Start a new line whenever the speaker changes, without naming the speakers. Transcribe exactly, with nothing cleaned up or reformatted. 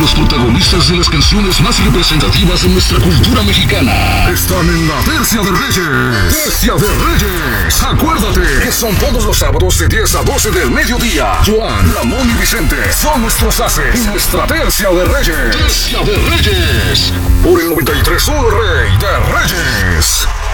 los protagonistas de las canciones más representativas de nuestra cultura mexicana. Están en la Tercia de Reyes. Tercia de Reyes. Acuérdate que son todos los sábados de diez a doce del mediodía. Joan, Ramón y Vicente son nuestros haces en nuestra Tercia de Reyes. Tercia de Reyes. Por el noventa y tres punto uno Rey de Reyes.